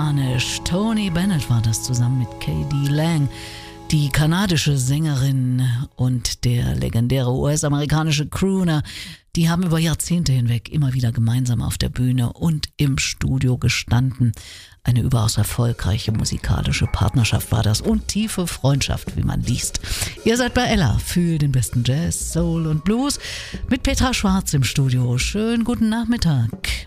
amerikanisch. Tony Bennett war das zusammen mit K.D. Lang. Die kanadische Sängerin und der legendäre US-amerikanische Crooner, die haben über Jahrzehnte hinweg immer wieder gemeinsam auf der Bühne und im Studio gestanden. Eine überaus erfolgreiche musikalische Partnerschaft war das und tiefe Freundschaft, wie man liest. Ihr seid bei Ella für den besten Jazz, Soul und Blues mit Petra Schwarz im Studio. Schönen guten Nachmittag.